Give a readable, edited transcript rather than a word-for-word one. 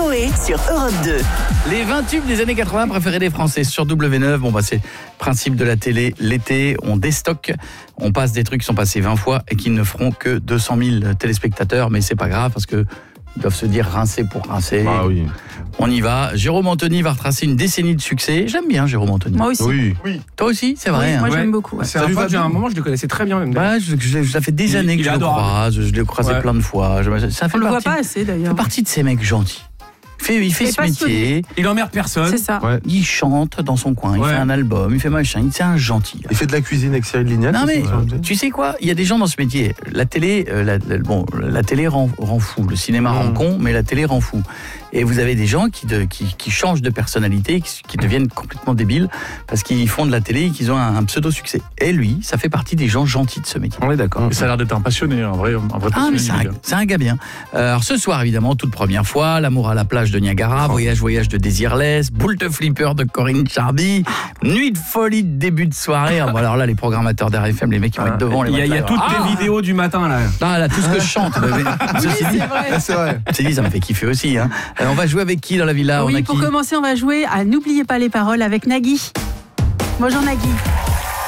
Coé sur Europe 2. Les 20 tubes des années 80 préférés des Français sur W9. Bon, c'est le principe de la télé. L'été, on déstocke. On passe des trucs qui sont passés 20 fois et qui ne feront que 200 000 téléspectateurs. Mais c'est pas grave parce que ils doivent se dire rincer pour rincer. Ah oui. On y va. Jérôme Anthony va retracer une décennie de succès. J'aime bien Jérôme Anthony. Moi aussi. Oui. Toi aussi, c'est vrai. Moi hein. j'aime beaucoup. Ouais. C'est un pote, à un moment, je le connaissais très bien même. Ça fait des années que je le croise. Je l'ai croisé plein de fois. Ça fait On le voit partie- pas assez fait d'ailleurs. partie de ces mecs gentils. Il fait Et ce passionné. métier. Il emmerde personne. C'est ça. Ouais. Il chante dans son coin. Il Ouais. fait un album. Il fait machin. C'est un gentil. Il fait de la cuisine avec Cyril Lignac. Non mais aussi. tu sais quoi, il y a des gens dans ce métier. La télé, la télé rend fou. Le cinéma rend con, mais la télé rend fou. Et vous avez des gens qui changent de personnalité, qui deviennent complètement débiles parce qu'ils font de la télé et qu'ils ont un pseudo succès. Et lui, ça fait partie des gens gentils de ce métier. On est d'accord. Mais ça a l'air d'être un passionné, un vrai Ah passionné mais du média. c'est un gars bien. Alors ce soir évidemment, toute première fois, l'amour à la plage de Niagara, voyage de Désirless, boule de flipper de Corinne Charby, nuit de folie de début de soirée. Ah, bon, alors là les programmateurs d'RFM, les mecs qui vont être devant les Il y a toutes tes vidéos du matin là. Ah là, tout ce que je chante. Ceci dit, C'est vrai. ceci dit, ça me fait kiffer aussi. Hein. On va jouer avec qui dans la villa? On a Oui, qui? pour commencer, on va jouer à N'oubliez pas les paroles avec Nagui. Bonjour Nagui.